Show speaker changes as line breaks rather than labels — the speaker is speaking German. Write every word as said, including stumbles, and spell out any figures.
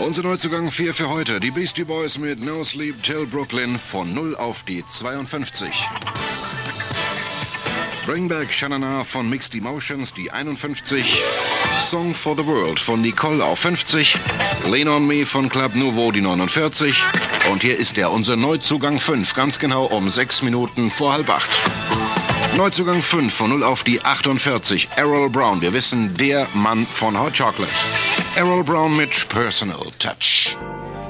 Unser Neuzugang vier für heute. Die Beastie Boys mit No Sleep Till Brooklyn von null auf die zweiundfünfzig. Bring Back Shanana von Mixed Emotions, die einundfünfzig. Song for the World von Nicole auf fünfzig. Lean on Me von Club Nouveau, die neunundvierzig. Und hier ist er, unser Neuzugang fünf, ganz genau um sechs Minuten vor halb acht. Neuzugang fünf von null auf die achtundvierzig. Errol Brown, wir wissen, der Mann von Hot Chocolate. Errol Brown mit Personal Touch.